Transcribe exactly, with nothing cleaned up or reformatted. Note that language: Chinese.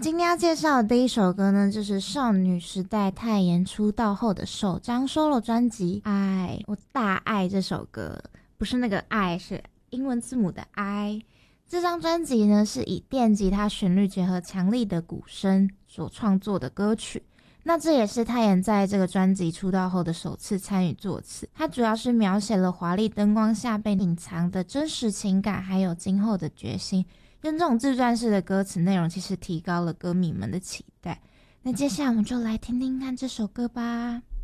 今天要介绍的第一首歌呢，就是少女时代泰妍出道后的首张 solo 专辑《爱》，我大爱这首歌，不是那个爱，是英文字母的 I。这张专辑呢，是以电吉他旋律结合强力的鼓声所创作的歌曲。那这也是泰妍在这个专辑出道后的首次参与作词，它主要是描写了华丽灯光下被隐藏的真实情感，还有今后的决心。用这种自传式的歌词内容，其实提高了歌迷们的期待。那接下来我们就来听听看这首歌吧。